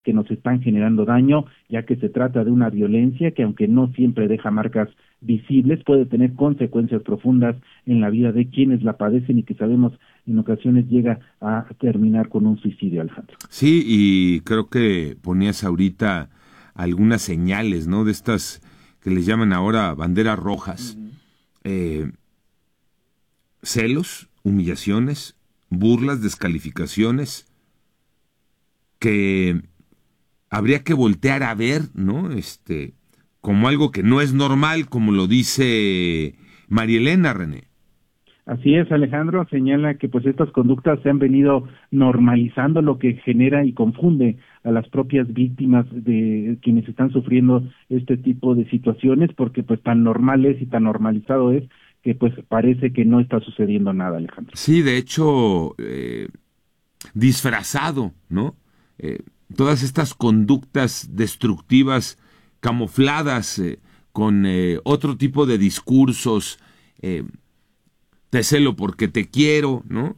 que nos están generando daño, ya que se trata de una violencia que, aunque no siempre deja marcas visibles, puede tener consecuencias profundas en la vida de quienes la padecen y que sabemos en ocasiones llega a terminar con un suicidio, Alejandro. Sí, y creo que ponías ahorita algunas señales, ¿no? De estas que les llaman ahora banderas rojas. Celos, humillaciones, burlas, descalificaciones, que habría que voltear a ver, ¿no? Como algo que no es normal, como lo dice María Elena, René. Así es, Alejandro, señala que pues estas conductas se han venido normalizando, lo que genera y confunde a las propias víctimas de quienes están sufriendo este tipo de situaciones, porque pues tan normal es y tan normalizado es que pues parece que no está sucediendo nada, Alejandro. Sí, de hecho, disfrazado, ¿no? Todas estas conductas destructivas camufladas con otro tipo de discursos, te celo porque te quiero, ¿no?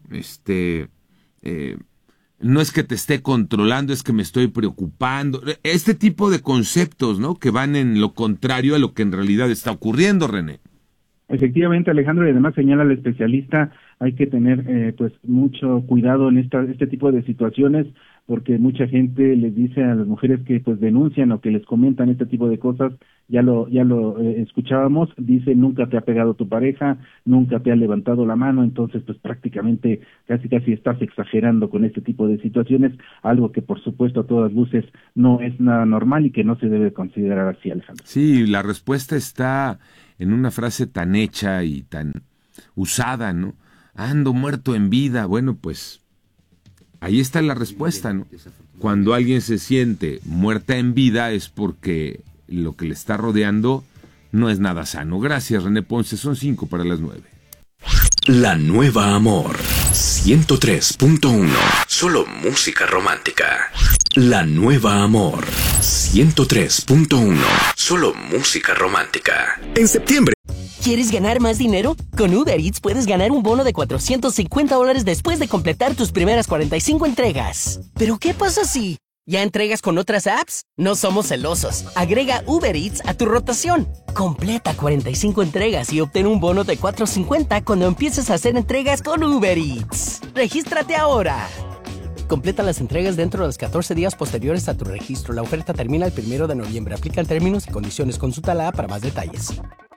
No es que te esté controlando, es que me estoy preocupando. Este tipo de conceptos, ¿no? Que van en lo contrario a lo que en realidad está ocurriendo, René. Efectivamente, Alejandro, y además señala el especialista, hay que tener pues mucho cuidado en este tipo de situaciones, porque mucha gente les dice a las mujeres que pues denuncian o que les comentan este tipo de cosas, ya lo escuchábamos, dice nunca te ha pegado tu pareja, nunca te ha levantado la mano, entonces pues prácticamente casi estás exagerando con este tipo de situaciones, algo que por supuesto a todas luces no es nada normal y que no se debe considerar así, Alejandro. Sí, la respuesta está en una frase tan hecha y tan usada, ¿no? Ando muerto en vida. Bueno, pues ahí está la respuesta, ¿no? Cuando alguien se siente muerta en vida es porque lo que le está rodeando no es nada sano. Gracias, René Ponce. Son 5:09. La Nueva Amor 103.1. Solo música romántica. La Nueva Amor 103.1. Solo música romántica. En septiembre. ¿Quieres ganar más dinero? Con Uber Eats puedes ganar un bono de $450 después de completar tus primeras 45 entregas. ¿Pero qué pasa si ya entregas con otras apps? No somos celosos. Agrega Uber Eats a tu rotación. Completa 45 entregas y obtén un bono de $450 cuando empieces a hacer entregas con Uber Eats. ¡Regístrate ahora! Completa las entregas dentro de los 14 días posteriores a tu registro. La oferta termina el 1 de noviembre. Aplican términos y condiciones. Consulta la app para más detalles.